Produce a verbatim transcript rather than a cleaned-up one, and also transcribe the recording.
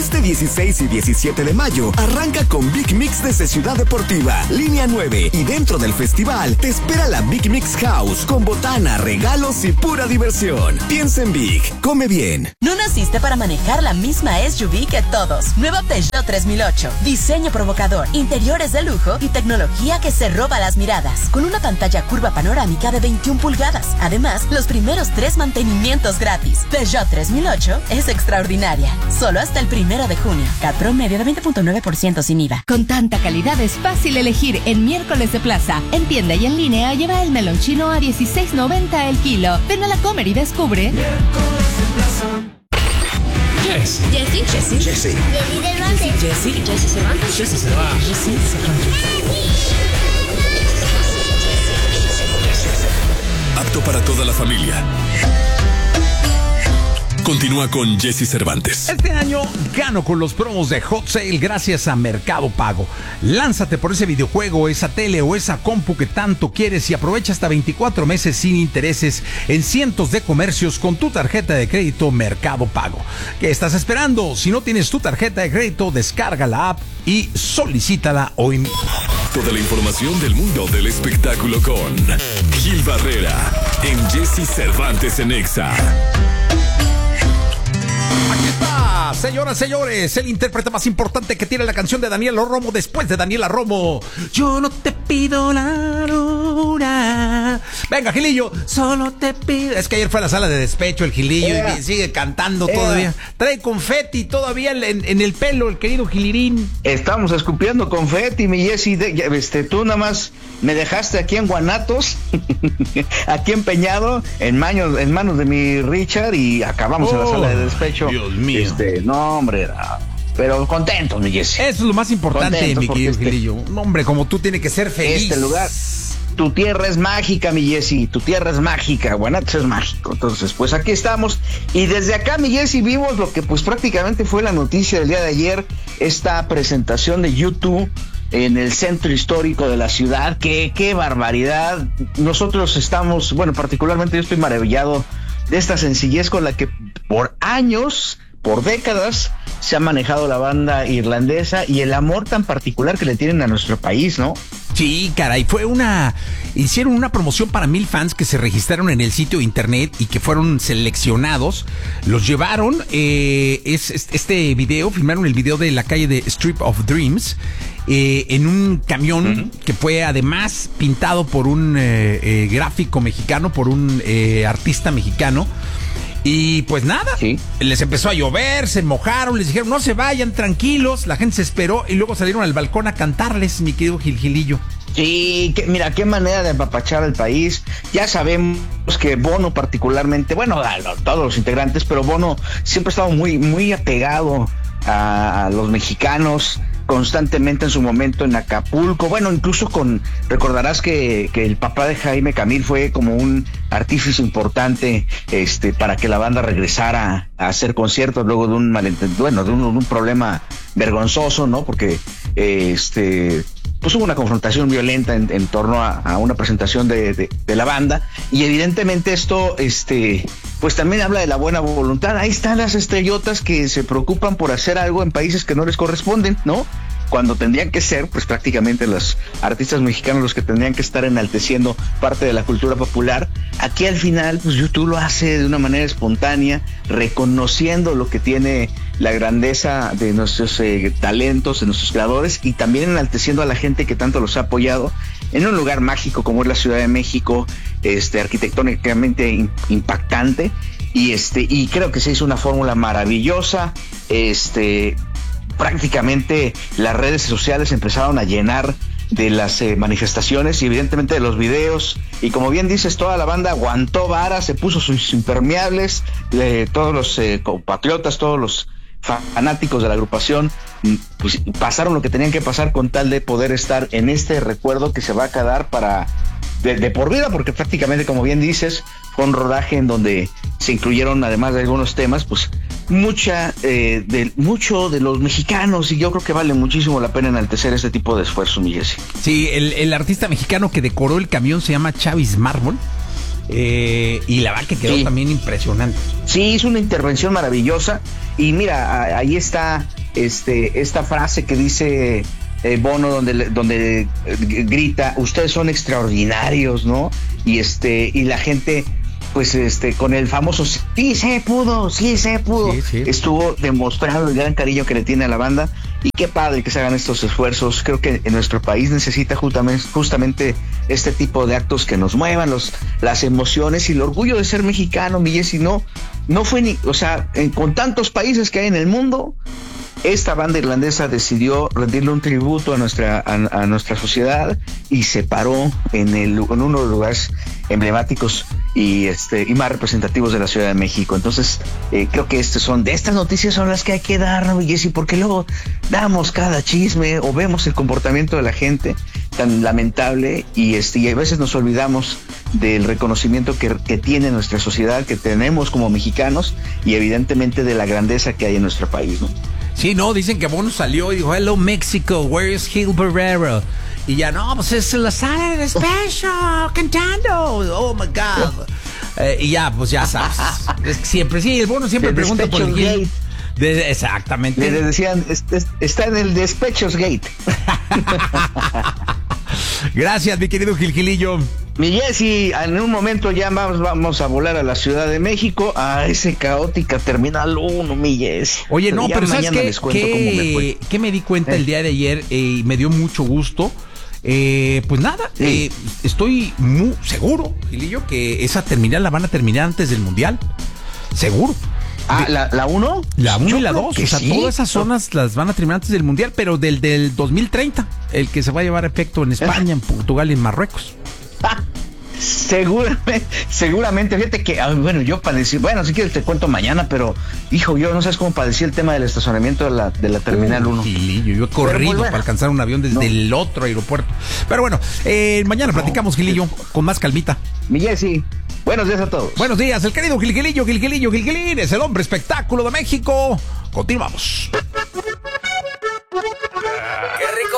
Este dieciséis y diecisiete de mayo arranca con Big Mix desde Ciudad Deportiva, Línea nueve, y dentro del festival te espera la Big Mix House con botana, regalos y pura diversión. Piensa en Big, come bien. No naciste para manejar la misma S U V que todos. Nueva Peugeot tres mil ocho. Diseño provocador, interiores de lujo y tecnología que se roba las miradas. Con una pantalla curva panorámica de veintiuna pulgadas. Además, los primeros tres mantenimientos gratis. Peugeot tres mil ocho es extraordinaria. Solo hasta el primero de junio. C A T promedio de veinte punto nueve por ciento sin I V A. Con tanta calidad es fácil elegir en Miércoles de Plaza. En tienda y en línea lleva el melón chino a dieciséis noventa el kilo. Ven a la Comer y descubre. Miércoles de Plaza. Jess. Jessie. Jessie. Jessie. Jessie Cervantes. Jessie. Jessie Cervantes. Jessie Cervantes. Jessie Apto para toda la familia. Continúa con Jesse Cervantes. Este año gano con los promos de Hot Sale gracias a Mercado Pago. Lánzate por ese videojuego, esa tele o esa compu que tanto quieres y aprovecha hasta veinticuatro meses sin intereses en cientos de comercios con tu tarjeta de crédito Mercado Pago. ¿Qué estás esperando? Si no tienes tu tarjeta de crédito, descarga la app y solicítala hoy mismo. Toda la información del mundo del espectáculo con Gil Barrera en Jesse Cervantes en Exa. Aquí está, señoras, señores, el intérprete más importante que tiene la canción de Daniela Romo después de Daniela Romo. Yo no te pido la luna. Venga, Gilillo, solo te pido. Es que ayer fue a la sala de despecho el Gilillo yeah. y sigue cantando yeah. todavía. Trae confeti todavía en, en el pelo, el querido Gilirín. Estamos escupiendo confeti, mi Jessy. Este, tú nada más me dejaste aquí en Guanatos, aquí empeñado, en manos, en manos de mi Richard, y acabamos oh, en la sala de despecho. Dios mío. Este, no, hombre, pero contentos, mi Jessy. Eso es lo más importante, contentos, mi querido este, Gilillo. Un hombre como tú tiene que ser feliz. Este lugar, tu tierra es mágica, mi Jessy, tu tierra es mágica, Guanatos es mágico. Entonces, pues aquí estamos, y desde acá, mi Jessy, vimos lo que pues prácticamente fue la noticia del día de ayer, esta presentación de YouTube en el centro histórico de la ciudad. Qué, qué barbaridad. Nosotros estamos, bueno, particularmente yo estoy maravillado de esta sencillez con la que por años, por décadas, se ha manejado la banda irlandesa y el amor tan particular que le tienen a nuestro país, ¿no? Sí, caray, fue una... Hicieron una promoción para mil fans que se registraron en el sitio de internet y que fueron seleccionados. Los llevaron, eh, es, es, este video, filmaron el video de la calle de Strip of Dreams, eh, en un camión uh-huh. que fue además pintado por un eh, eh, gráfico mexicano, por un eh, artista mexicano. Y pues nada, ¿sí? Les empezó a llover, se mojaron, les dijeron no se vayan, tranquilos, la gente se esperó y luego salieron al balcón a cantarles, mi querido Gil Gilillo. Sí, que, mira, qué manera de apapachar al país. Ya sabemos que Bono particularmente, bueno, a, a todos los integrantes, pero Bono siempre ha estado muy, muy apegado a, a los mexicanos, constantemente en su momento en Acapulco, bueno, incluso con, recordarás que, que el papá de Jaime Camil fue como un artífice importante este para que la banda regresara a hacer conciertos luego de un malentendido, bueno, de un, de un problema vergonzoso, ¿no? Porque eh, este pues hubo una confrontación violenta en, en torno a, a una presentación de, de, de la banda, y evidentemente esto este pues también habla de la buena voluntad. Ahí están las estrellotas que se preocupan por hacer algo en países que no les corresponden, ¿no? Cuando tendrían que ser, pues prácticamente los artistas mexicanos los que tendrían que estar enalteciendo parte de la cultura popular. Aquí al final, pues YouTube lo hace de una manera espontánea, reconociendo lo que tiene la grandeza de nuestros eh, talentos, de nuestros creadores, y también enalteciendo a la gente que tanto los ha apoyado en un lugar mágico como es la Ciudad de México, este arquitectónicamente in, impactante, y este y creo que se hizo una fórmula maravillosa. Este prácticamente las redes sociales empezaron a llenar de las eh, manifestaciones y evidentemente de los videos, y como bien dices, toda la banda aguantó vara, se puso sus impermeables, eh, todos los eh, compatriotas, todos los fanáticos de la agrupación pues pasaron lo que tenían que pasar con tal de poder estar en este recuerdo que se va a quedar para de, de por vida, porque prácticamente, como bien dices, fue un rodaje en donde se incluyeron, además de algunos temas, pues mucha eh, de mucho de los mexicanos, y yo creo que vale muchísimo la pena enaltecer este tipo de esfuerzos, mi Jessy. Sí, el, el artista mexicano que decoró el camión se llama Chavis Mármol. Eh, y la verdad que quedó sí. también impresionante. Sí, hizo una intervención maravillosa. Y mira, a, ahí está este, esta frase que dice eh, Bono, donde, donde eh, grita, ustedes son extraordinarios, ¿no? Y este, y la gente, pues este, con el famoso sí se pudo, sí se pudo, sí, sí. estuvo demostrando el gran cariño que le tiene a la banda. Y qué padre que se hagan estos esfuerzos. Creo que en nuestro país necesita justamente, justamente este tipo de actos que nos muevan los, las emociones y el orgullo de ser mexicano, mi Jessy. No, no fue ni, o sea, en, con tantos países que hay en el mundo, esta banda irlandesa decidió rendirle un tributo a nuestra, a, a nuestra sociedad y se paró en, el, en uno de los lugares emblemáticos y este y más representativos de la Ciudad de México. Entonces eh, creo que estas son de estas noticias son las que hay que dar, ¿no, Jessy? Porque luego damos cada chisme o vemos el comportamiento de la gente tan lamentable y este y a veces nos olvidamos del reconocimiento que, que tiene nuestra sociedad, que tenemos como mexicanos y evidentemente de la grandeza que hay en nuestro país, ¿no? Sí, no, dicen que Bono salió y dijo, hello Mexico, where is Gil Barrera? Y ya, no, pues es la sala de Special cantando, oh my God. Eh, y ya, pues ya sabes, es que siempre, sí, el Bono siempre The pregunta por el Despechos Gil. De, exactamente. Le decían, es- es- está en el Despechos Gate. Gracias, mi querido Gil Gilillo. Mi Jessy, en un momento ya vamos, vamos a volar a la Ciudad de México, a ese caótica Terminal uno, mi Jessy. Oye, no, Ya pero ¿sabes mañana qué? les cuento cómo me ¿Qué, fue. qué me di cuenta el día de ayer eh, y me dio mucho gusto? Eh, pues nada, Sí. eh, estoy muy seguro, Gilillo, que esa terminal la van a terminar antes del Mundial. Seguro. Ah, ¿la, la uno? La uno Yo y la creo dos, que o sea, sí. todas esas zonas las van a terminar antes del Mundial, pero del, del dos mil treinta, el que se va a llevar a efecto en España, en Portugal y en Marruecos. Ah, seguramente, seguramente, fíjate que, ah, bueno, yo padecí, bueno, si quieres te cuento mañana, pero, hijo, yo no sabes cómo padecí el tema del estacionamiento de la, de la Terminal uno. Gilillo, yo he corrido bueno. para alcanzar un avión desde No. el otro aeropuerto. Pero bueno, eh, mañana platicamos, Gilillo, con más calmita. Mi Jessy, buenos días a todos. Buenos días, el querido Gil Gilillo, Gil Gilillo, Gil Gilín, es el hombre espectáculo de México. Continuamos.